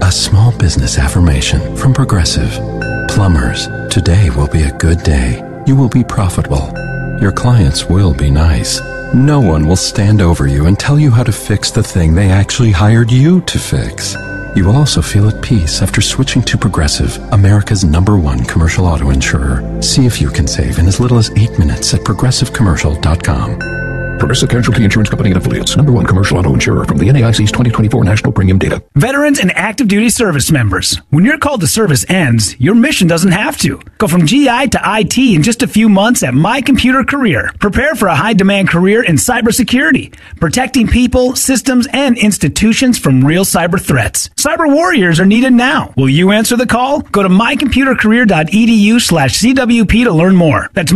A small business affirmation from Progressive. Plumbers, today will be a good day. You will be profitable. Your clients will be nice. No one will stand over you and tell you how to fix the thing they actually hired you to fix. You will also feel at peace after switching to Progressive, America's #1 commercial auto insurer. See if you can save in as little as 8 minutes at progressivecommercial.com. Progressive Casualty Insurance Company and Affiliates. #1 commercial auto insurer from the NAIC's 2024 National Premium Data. Veterans and active duty service members. When your call to service ends, your mission doesn't have to. Go from GI to IT in just a few months at My Computer Career. Prepare for a high-demand career in cybersecurity, protecting people, systems, and institutions from real cyber threats. Cyber warriors are needed now. Will you answer the call? Go to mycomputercareer.edu/CWP to learn more. That's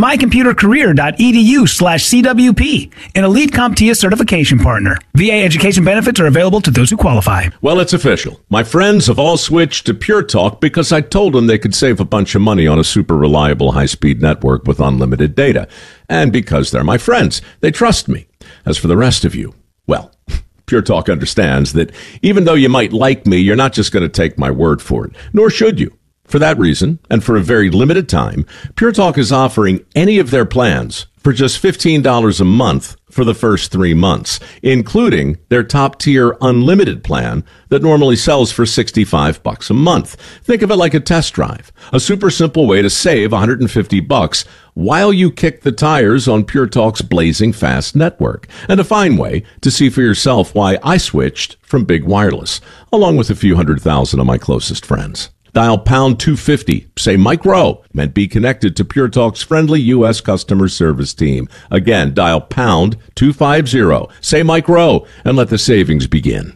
mycomputercareer.edu/CWP. An Elite CompTIA certification partner. VA education benefits are available to those who qualify. Well, it's official. My friends have all switched to Pure Talk because I told them they could save a bunch of money on a super reliable high-speed network with unlimited data. And because they're my friends, they trust me. As for the rest of you, well, Pure Talk understands that even though you might like me, you're not just going to take my word for it, nor should you. For that reason, and for a very limited time, Pure Talk is offering any of their plans for just $15 a month for the first 3 months, including their top-tier unlimited plan that normally sells for $65 a month. Think of it like a test drive, a super simple way to save $150 while you kick the tires on Pure Talk's blazing fast network, and a fine way to see for yourself why I switched from big wireless, along with a few 100,000 of my closest friends. Dial pound 250, say Mike Rowe, and be connected to Pure Talk's friendly U.S. customer service team. Again, dial pound 250, say Mike Rowe, and let the savings begin.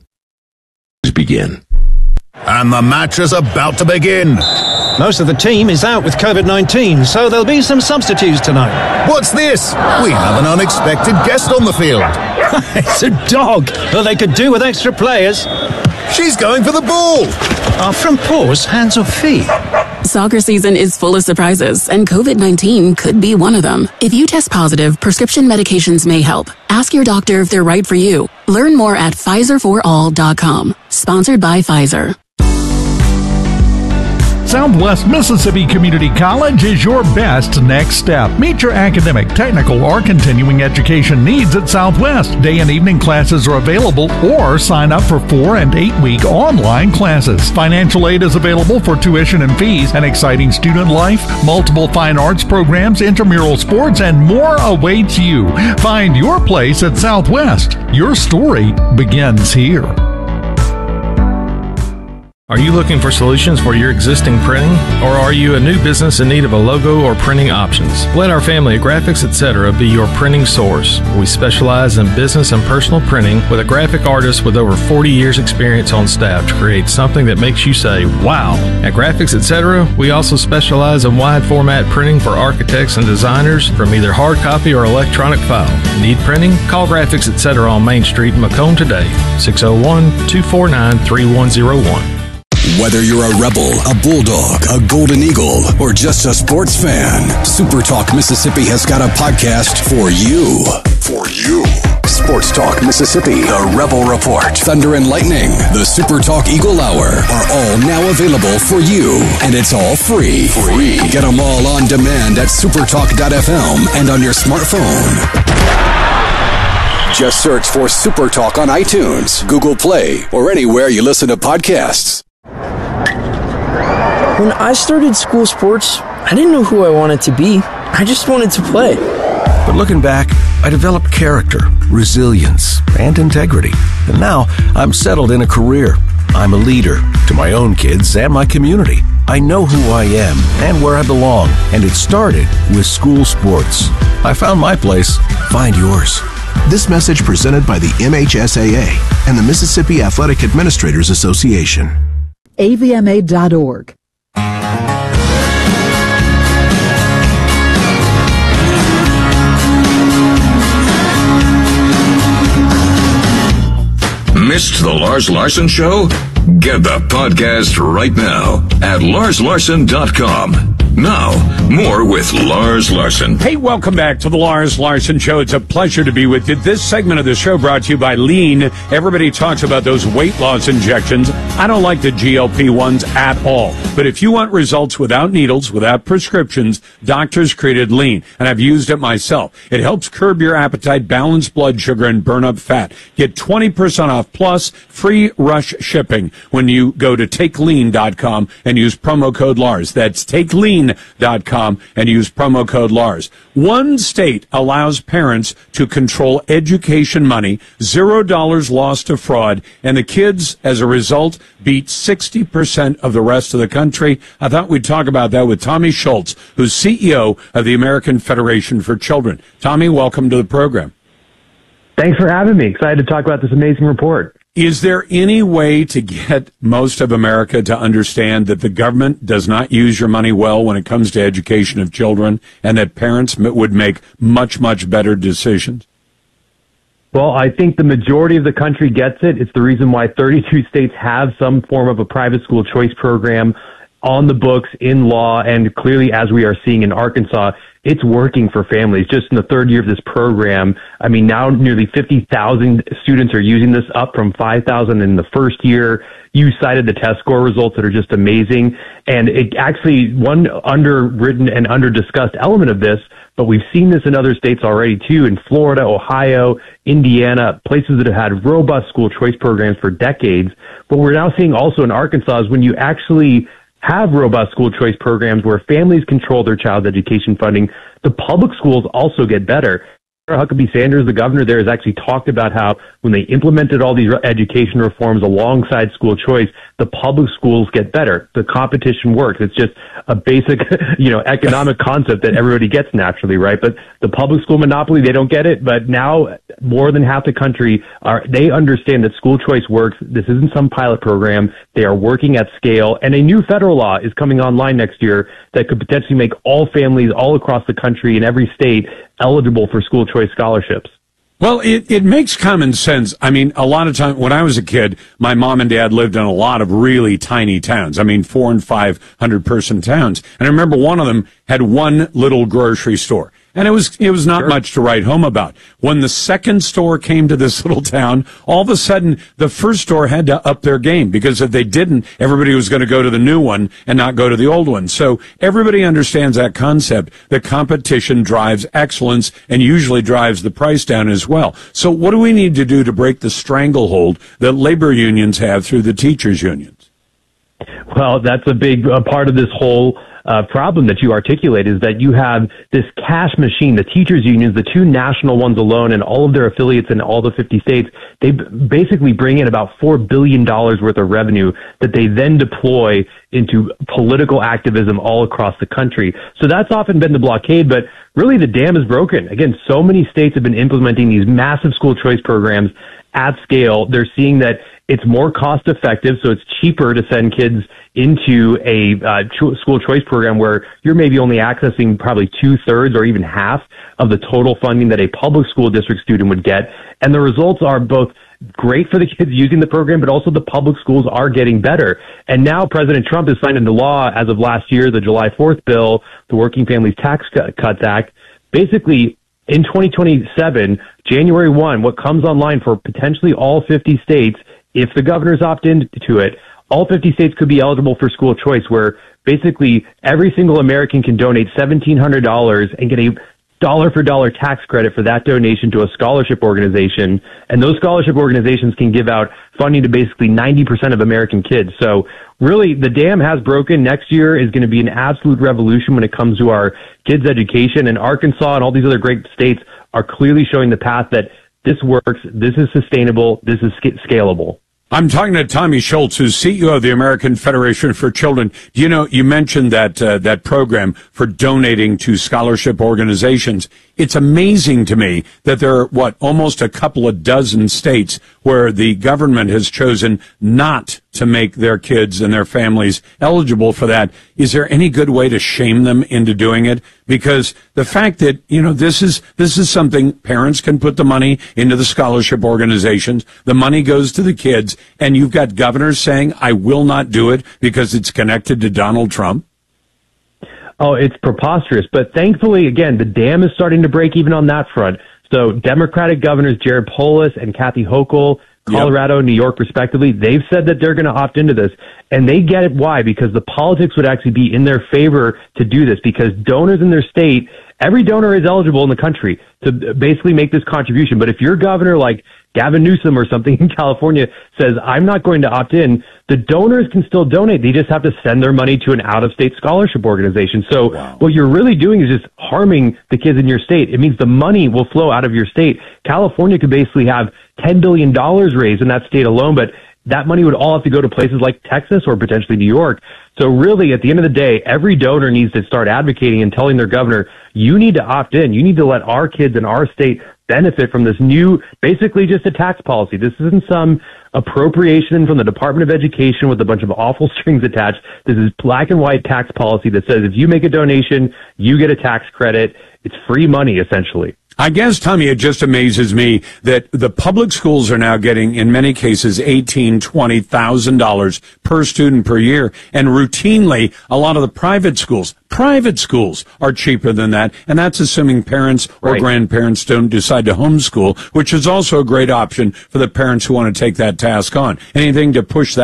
And the match is about to begin. Most of the team is out with COVID-19, so there'll be some substitutes tonight. What's this? We have an unexpected guest on the field. It's a dog. Well, they could do with extra players. She's going for the ball. Are front paws hands or feet? Soccer season is full of surprises, and COVID-19 could be one of them. If you test positive, prescription medications may help. Ask your doctor if they're right for you. Learn more at PfizerForAll.com. Sponsored by Pfizer. Southwest Mississippi Community College is your best next step. Meet your academic, technical, or continuing education needs at Southwest. Day and evening classes are available, or sign up for 4- and 8-week online classes. Financial aid is available for tuition and fees, an exciting student life, multiple fine arts programs, intramural sports, and more awaits you. Find your place at Southwest. Your story begins here. Are you looking for solutions for your existing printing? Or are you a new business in need of a logo or printing options? Let our family at Graphics Etc. be your printing source. We specialize in business and personal printing with a graphic artist with over 40 years experience on staff to create something that makes you say, wow. At Graphics Etc., we also specialize in wide format printing for architects and designers from either hard copy or electronic file. Need printing? Call Graphics Etc. on Main Street in Macomb today, 601-249-3101. Whether you're a Rebel, a Bulldog, a Golden Eagle, or just a sports fan, Super Talk Mississippi has got a podcast for you. Sports Talk Mississippi, the Rebel Report, Thunder and Lightning, the Super Talk Eagle Hour are all now available for you, and it's all free. Get them all on demand at supertalk.fm and on your smartphone. Just search for Super Talk on iTunes, Google Play, or anywhere you listen to podcasts. When I started school sports, I didn't know who I wanted to be. I just wanted to play. But looking back, I developed character, resilience, and integrity. And now I'm settled in a career. I'm a leader to my own kids and my community. I know who I am and where I belong. And it started with school sports. I found my place. Find yours. This message presented by the MHSAA and the Mississippi Athletic Administrators Association. avma.org. Missed the Lars Larson Show? Get the podcast right now at larslarson.com. Now, more with Lars Larson. Hey, welcome back to the Lars Larson Show. It's a pleasure to be with you. This segment of the show brought to you by Lean. Everybody talks about those weight loss injections. I don't like the GLP-1s at all. But if you want results without needles, without prescriptions, doctors created Lean. And I've used it myself. It helps curb your appetite, balance blood sugar, and burn up fat. Get 20% off plus free rush shipping when you go to TakeLean.com and use promo code Lars. That's TakeLean.com and use promo code Lars. One state allows parents to control education money, $0 lost to fraud, and the kids, as a result, beat 60% of the rest of the country. I thought we'd talk about that with Tommy Schultz, who's CEO of the American Federation for Children. Tommy, welcome to the program. Thanks for having me. Excited to talk about this amazing report. Is there any way to get most of America to understand that the government does not use your money well when it comes to education of children, and that parents would make much, much better decisions? Well, I think the majority of the country gets it. It's the reason why 32 states have some form of a private school choice program on the books, in law, and clearly, as we are seeing in Arkansas, it's working for families. Just in the third year of this program, I mean, now nearly 50,000 students are using this, up from 5,000 in the first year. You cited the test score results that are just amazing. And it actually, one underwritten and under-discussed element of this, but we've seen this in other states already too, in Florida, Ohio, Indiana, places that have had robust school choice programs for decades. But we're now seeing also in Arkansas is when you actually have robust school choice programs where families control their child's education funding, the public schools also get better. Huckabee Sanders, the governor there, has actually talked about how when they implemented all these education reforms alongside school choice, the public schools get better. The competition works. It's just a basic, economic concept that everybody gets naturally, right? But the public school monopoly, they don't get it. But now more than half the country they understand that school choice works. This isn't some pilot program. They are working at scale. And a new federal law is coming online next year that could potentially make all families all across the country in every state eligible for school choice scholarships. Well, it makes common sense. I mean, a lot of time when I was a kid, my mom and dad lived in a lot of really tiny towns. I mean, 400 and 500 person towns. And I remember one of them had one little grocery store. And it was not much to write home about. When the second store came to this little town, all of a sudden the first store had to up their game, because if they didn't, everybody was going to go to the new one and not go to the old one. So everybody understands that concept, that competition drives excellence and usually drives the price down as well. So what do we need to do to break the stranglehold that labor unions have through the teachers unions? Well, that's a big part of this whole problem that you articulate, is that you have this cash machine, the teachers unions, the two national ones alone, and all of their affiliates in all the 50 states. They basically bring in about $4 billion worth of revenue that they then deploy into political activism all across the country. So that's often been the blockade, but really the dam is broken. Again, so many states have been implementing these massive school choice programs at scale. They're seeing that it's more cost effective, so it's cheaper to send kids into a school choice program where you're maybe only accessing probably 2/3 or even half of the total funding that a public school district student would get. And the results are both great for the kids using the program, but also the public schools are getting better. And now President Trump has signed into law, as of last year, the July 4th bill, the Working Families Tax Cuts Act. Basically, in 2027, January 1, what comes online for potentially all 50 states, if the governors opt into it, all 50 states could be eligible for school choice, where basically every single American can donate $1,700 and get a dollar-for-dollar tax credit for that donation to a scholarship organization. And those scholarship organizations can give out funding to basically 90% of American kids. So really, the dam has broken. Next year is going to be an absolute revolution when it comes to our kids' education. And Arkansas and all these other great states are clearly showing the path that this works, this is sustainable, this is scalable. I'm talking to Tommy Schultz, who's CEO of the American Federation for Children. You mentioned that program for donating to scholarship organizations. It's amazing to me that there are, almost a couple of dozen states where the government has chosen not to make their kids and their families eligible for that. Is there any good way to shame them into doing it? Because the fact that, this is something parents can put the money into the scholarship organizations. The money goes to the kids, and you've got governors saying, I will not do it because it's connected to Donald Trump. Oh, it's preposterous. But thankfully, again, the dam is starting to break even on that front. So Democratic governors Jared Polis and Kathy Hochul, Colorado, New York, respectively, they've said that they're going to opt into this. And they get it. Why? Because the politics would actually be in their favor to do this, because donors in their state, every donor is eligible in the country to basically make this contribution. But if your governor, like Gavin Newsom or something in California, says, I'm not going to opt in, the donors can still donate. They just have to send their money to an out-of-state scholarship organization. So what you're really doing is just harming the kids in your state. It means the money will flow out of your state. California could basically have $10 billion raised in that state alone, but that money would all have to go to places like Texas or potentially New York. So really, at the end of the day, every donor needs to start advocating and telling their governor, you need to opt in. You need to let our kids in our state benefit from this new, basically just a tax policy. This isn't some appropriation from the Department of Education with a bunch of awful strings attached. This is black and white tax policy that says if you make a donation, you get a tax credit. It's free money, essentially. I guess, Tommy, it just amazes me that the public schools are now getting, in many cases, $18,000, $20,000 per student per year. And routinely, a lot of the private schools are cheaper than that. And that's assuming parents or grandparents don't decide to homeschool, which is also a great option for the parents who want to take that task on. Anything to push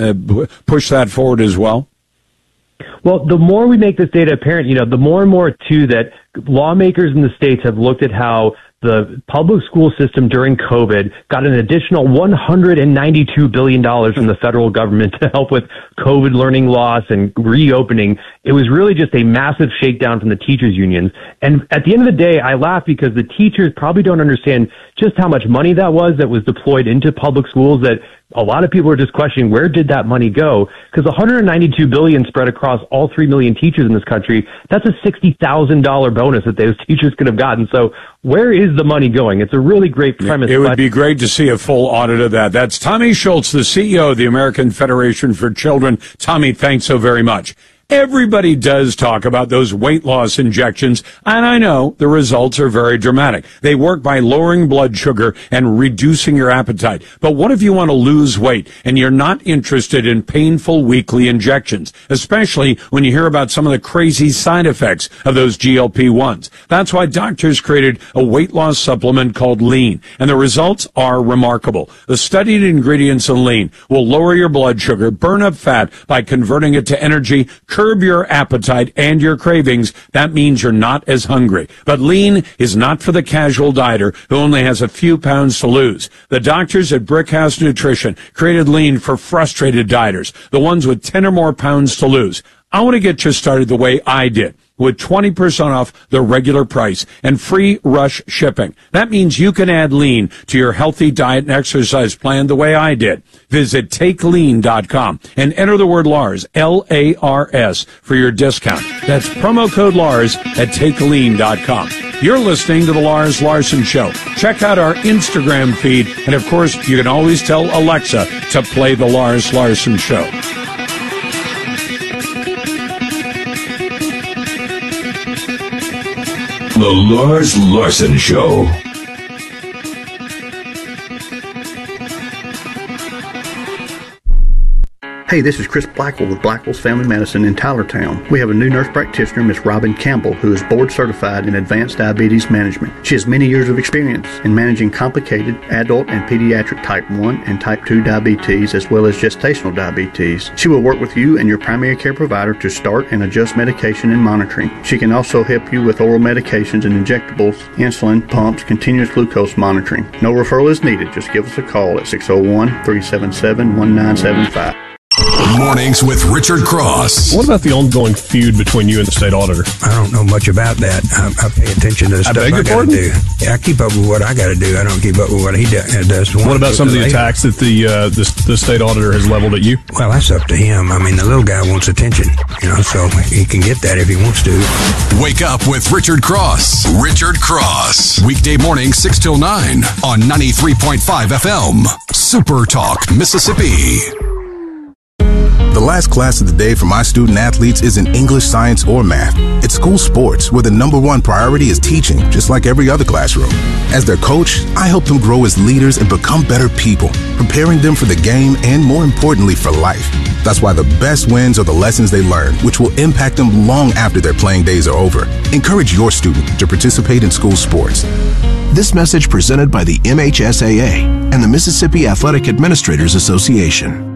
that forward as well? Well, the more we make this data apparent, the more and more, too, that lawmakers in the states have looked at how the public school system during COVID got an additional $192 billion from the federal government to help with COVID learning loss and reopening. It was really just a massive shakedown from the teachers' unions. And at the end of the day, I laugh because the teachers probably don't understand just how much money that was deployed into public schools, that a lot of people are just questioning, where did that money go? Because $192 billion spread across all 3 million teachers in this country, that's a $60,000 bonus that those teachers could have gotten. So where is the money going? It's a really great premise. It would be great to see a full audit of that. That's Tommy Schultz, the CEO of the American Federation for Children. Tommy, thanks so very much. Everybody does talk about those weight loss injections, and I know the results are very dramatic. They work by lowering blood sugar and reducing your appetite. But what if you want to lose weight and you're not interested in painful weekly injections, especially when you hear about some of the crazy side effects of those GLP-1s? That's why doctors created a weight loss supplement called Lean, and the results are remarkable. The studied ingredients in Lean will lower your blood sugar, burn up fat by converting it to energy, curb your appetite and your cravings. That means you're not as hungry. But Lean is not for the casual dieter who only has a few pounds to lose. The doctors at Brickhouse Nutrition created Lean for frustrated dieters, the ones with 10 or more pounds to lose. I want to get you started the way I did, with 20% off the regular price and free rush shipping. That means you can add Lean to your healthy diet and exercise plan the way I did. Visit TakeLean.com and enter the word Lars, L-A-R-S, for your discount. That's promo code Lars at TakeLean.com. You're listening to The Lars Larson Show. Check out our Instagram feed, and of course, you can always tell Alexa to play The Lars Larson Show. The Lars Larson Show. Hey, this is Chris Blackwell with Blackwell's Family Medicine in Tylertown. We have a new nurse practitioner, Miss Robin Campbell, who is board certified in advanced diabetes management. She has many years of experience in managing complicated adult and pediatric type 1 and type 2 diabetes, as well as gestational diabetes. She will work with you and your primary care provider to start and adjust medication and monitoring. She can also help you with oral medications and injectables, insulin, pumps, continuous glucose monitoring. No referral is needed. Just give us a call at 601-377-1975. Mornings with Richard Cross. What about the ongoing feud between you and the state auditor? I don't know much about that. I pay attention to the stuff I got to do. Yeah, I keep up with what I got to do. I don't keep up with what he does. What about some of the attacks that the state auditor has leveled at you? Well, that's up to him. I mean, the little guy wants attention, so he can get that if he wants to. Wake up with Richard Cross. Richard Cross. Weekday morning, 6 till 9 on 93.5 FM. Super Talk, Mississippi. The last class of the day for my student athletes isn't English, science, or math. It's school sports, where the number one priority is teaching, just like every other classroom. As their coach, I help them grow as leaders and become better people, preparing them for the game and, more importantly, for life. That's why the best wins are the lessons they learn, which will impact them long after their playing days are over. Encourage your student to participate in school sports. This message presented by the MHSAA and the Mississippi Athletic Administrators Association.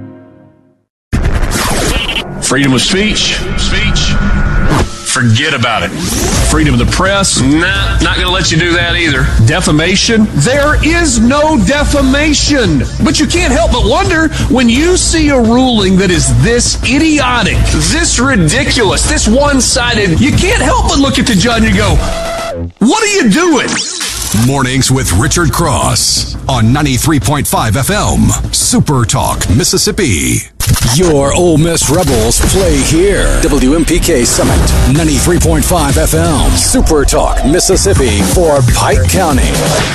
Freedom of speech. Forget about it. Freedom of the press. Nah, not going to let you do that either. Defamation. There is no defamation. But you can't help but wonder when you see a ruling that is this idiotic, this ridiculous, this one-sided, you can't help but look at the judge and go, what are you doing? Mornings with Richard Cross on 93.5 FM, Super Talk, Mississippi. Your Ole Miss Rebels play here. WMPK Summit, 93.5 FM, Super Talk, Mississippi for Pike County.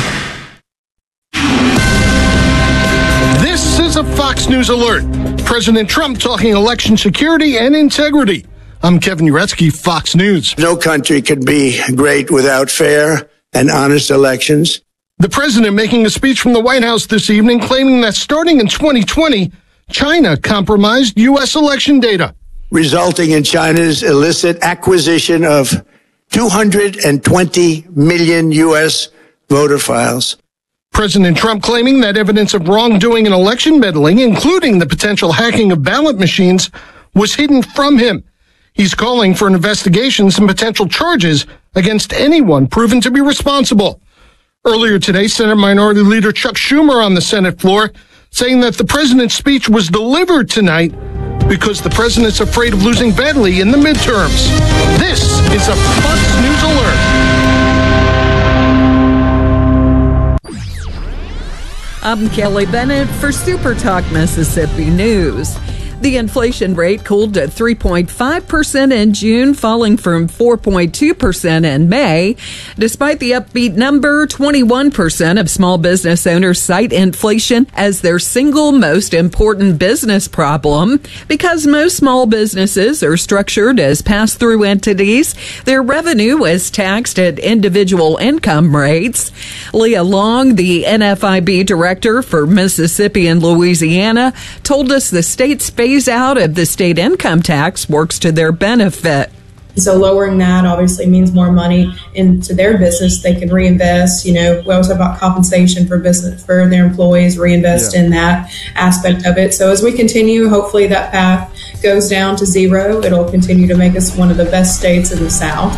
This is a Fox News alert. President Trump talking election security and integrity. I'm Kevin Uretsky, Fox News. No country could be great without fair and honest elections. The president making a speech from the White House this evening claiming that starting in 2020, China compromised U.S. election data, resulting in China's illicit acquisition of 220 million U.S. voter files. President Trump claiming that evidence of wrongdoing in election meddling, including the potential hacking of ballot machines, was hidden from him. He's calling for investigations and potential charges against anyone proven to be responsible. Earlier today, Senate Minority Leader Chuck Schumer on the Senate floor saying that the president's speech was delivered tonight because the president's afraid of losing badly in the midterms. This is a Fox News alert. I'm Kelly Bennett for Super Talk Mississippi News. The inflation rate cooled to 3.5% in June, falling from 4.2% in May. Despite the upbeat number, 21% of small business owners cite inflation as their single most important business problem. Because most small businesses are structured as pass-through entities, their revenue is taxed at individual income rates. Leah Long, the NFIB director for Mississippi and Louisiana, told us the state's phase out of the state income tax works to their benefit. So lowering that obviously means more money into their business. They can reinvest. We always talk about compensation for business for their employees, reinvest in that aspect of it. So as we continue, hopefully that path goes down to zero. It'll continue to make us one of the best states in the South.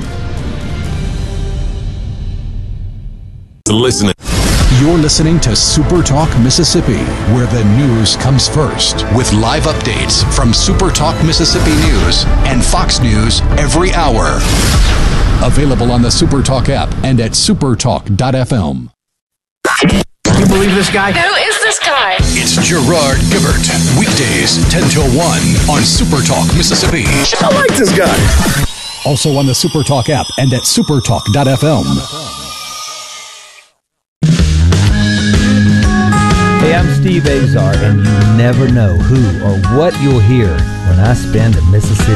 You're listening to Super Talk Mississippi, where the news comes first, with live updates from Super Talk Mississippi News and Fox News every hour. Available on the Super Talk app and at supertalk.fm. Can you believe this guy? Who is this guy? It's Gerard Gibert, weekdays 10 till 1 on Super Talk Mississippi. I like this guy. Also on the Super Talk app and at supertalk.fm. Hey, I'm Steve Azar, and you never know who or what you'll hear when I spend a Mississippi